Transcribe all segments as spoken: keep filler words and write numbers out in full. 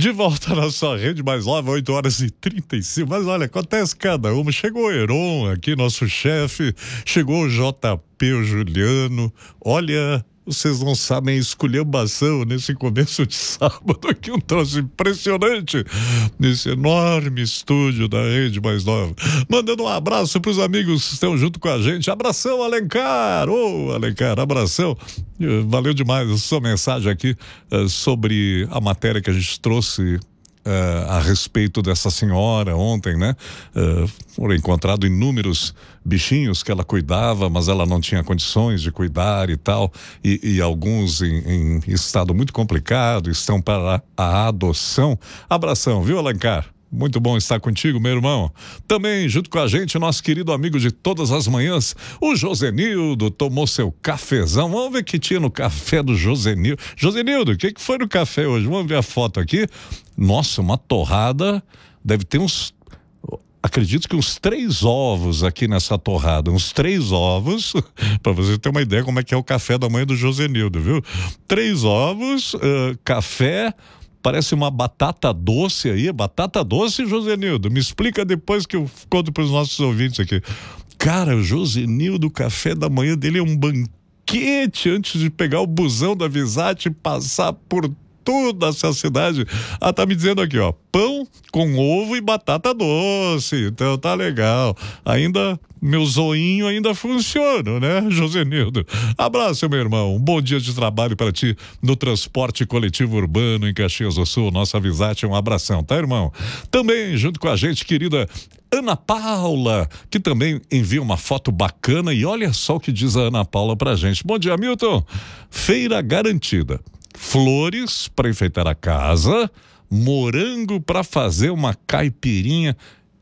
De volta na sua rede mais nova, oito horas e trinta e cinco. Mas olha, acontece cada uma. Chegou o Heron aqui, nosso chefe. Chegou o J P, o Juliano. Olha, vocês não sabem esculhambação nesse começo de sábado aqui, um troço impressionante nesse enorme estúdio da rede mais nova. Mandando um abraço para os amigos que estão junto com a gente. Abração, Alencar! Ô, oh, Alencar, abração. Valeu demais a sua mensagem aqui uh, sobre a matéria que a gente trouxe Uh, a respeito dessa senhora ontem, né? Uh, foram encontrados inúmeros bichinhos que ela cuidava, mas ela não tinha condições de cuidar e tal, e, e alguns em, em estado muito complicado estão para a adoção. Abração, viu, Alencar? Muito bom estar contigo, meu irmão. Também, junto com a gente, nosso querido amigo de todas as manhãs, o Josenildo, tomou seu cafezão. Vamos ver o que tinha no café do Josenildo. Josenildo, o que, que foi no café hoje? Vamos ver a foto aqui. Nossa, uma torrada, deve ter uns... Acredito que uns três ovos aqui nessa torrada, uns três ovos, para você ter uma ideia como é que é o café da manhã do Josenildo, viu? Três ovos, uh, café... Parece uma batata doce aí, batata doce, Josenildo. Me explica depois que eu conto para os nossos ouvintes aqui. Cara, o Josenildo, o café da manhã dele é um banquete antes de pegar o busão da Visate e passar por toda essa cidade. Ah, tá me dizendo aqui, ó, pão com ovo e batata doce. Então tá legal. Ainda, meu zoinho ainda funciona, né, Josenildo? Abraço, meu irmão. Um bom dia de trabalho para ti no transporte coletivo urbano em Caxias do Sul. Nossa Visate, um abração, tá, irmão? Também, junto com a gente, querida Ana Paula, que também envia uma foto bacana e olha só o que diz a Ana Paula pra gente. Bom dia, Milton. Feira garantida. Flores para enfeitar a casa, morango para fazer uma caipirinha.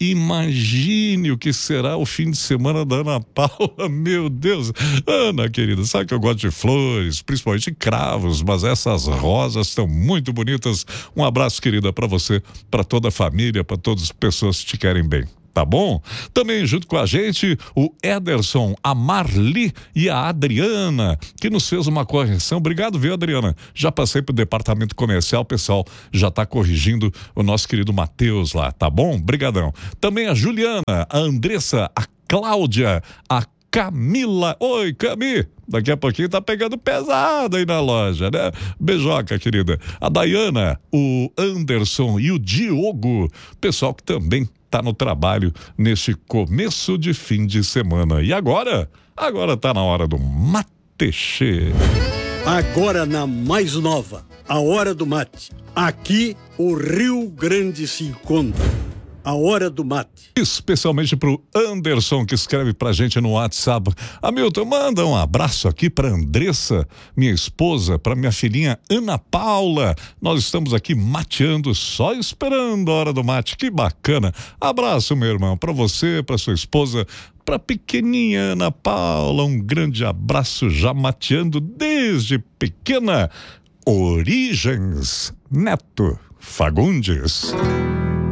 Imagine o que será o fim de semana da Ana Paula, meu Deus. Ana, querida, sabe que eu gosto de flores, principalmente cravos, mas essas rosas estão muito bonitas. Um abraço, querida, para você, para toda a família, para todas as pessoas que te querem bem. Tá bom? Também junto com a gente o Ederson, a Marli e a Adriana, que nos fez uma correção. Obrigado, viu, Adriana? Já passei pro departamento comercial, o pessoal já tá corrigindo o nosso querido Matheus lá, tá bom? Brigadão. Também a Juliana, a Andressa, a Cláudia, a Camila. Oi, Cami. Daqui a pouquinho tá pegando pesado aí na loja, né? Beijoca, querida. A Dayana, o Anderson e o Diogo, pessoal que também tá no trabalho neste começo de fim de semana. E agora? Agora tá na hora do Matechê. Agora na mais nova, a hora do mate. Aqui o Rio Grande se encontra. A hora do mate. Especialmente pro Anderson, que escreve pra gente no WhatsApp. Hamilton, manda um abraço aqui pra Andressa, minha esposa, pra minha filhinha Ana Paula. Nós estamos aqui mateando, só esperando a hora do mate. Que bacana. Abraço, meu irmão, pra você, pra sua esposa, pra pequenininha Ana Paula. Um grande abraço, já mateando desde pequena. Origens Neto Fagundes.